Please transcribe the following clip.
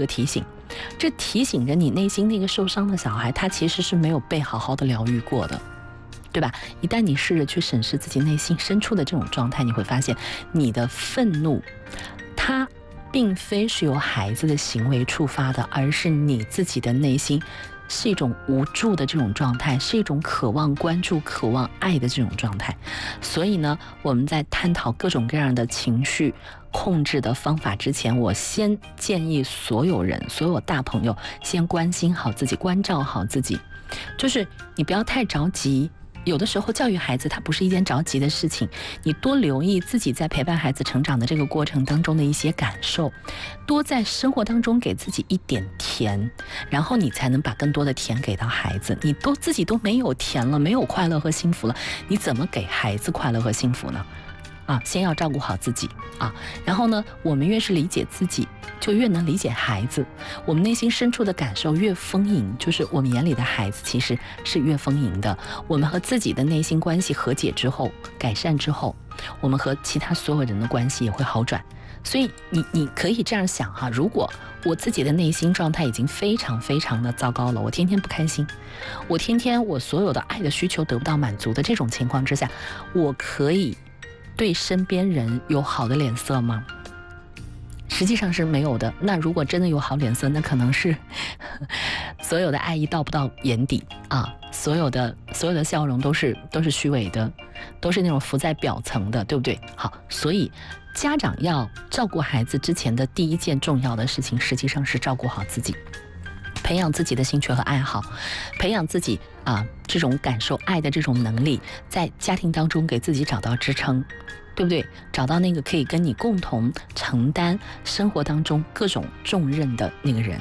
个提醒，这提醒着你内心那个受伤的小孩，他其实是没有被好好的疗愈过的，对吧？一旦你试着去审视自己内心深处的这种状态，你会发现你的愤怒它并非是由孩子的行为触发的，而是你自己的内心是一种无助的这种状态，是一种渴望关注、渴望爱的这种状态。所以呢，我们在探讨各种各样的情绪控制的方法之前，我先建议所有人、所有大朋友先关心好自己，关照好自己。就是你不要太着急，有的时候教育孩子它不是一件着急的事情，你多留意自己在陪伴孩子成长的这个过程当中的一些感受，多在生活当中给自己一点甜，然后你才能把更多的甜给到孩子。你自己都没有甜了，没有快乐和幸福了，你怎么给孩子快乐和幸福呢？先要照顾好自己然后呢，我们越是理解自己，就越能理解孩子。我们内心深处的感受越丰盈，就是我们眼里的孩子其实是越丰盈的。我们和自己的内心关系和解之后，改善之后，我们和其他所有人的关系也会好转。所以你可以这样想如果我自己的内心状态已经非常非常的糟糕了，我天天不开心，我天天我所有的爱的需求得不到满足的这种情况之下，我可以对身边人有好的脸色吗？实际上是没有的。那如果真的有好脸色，那可能是所有的爱意到不到眼底所有的笑容都是虚伪的，都是那种浮在表层的，对不对？好，所以家长要照顾孩子之前的第一件重要的事情，实际上是照顾好自己，培养自己的兴趣和爱好，培养自己这种感受爱的这种能力，在家庭当中给自己找到支撑，对不对？找到那个可以跟你共同承担生活当中各种重任的那个人。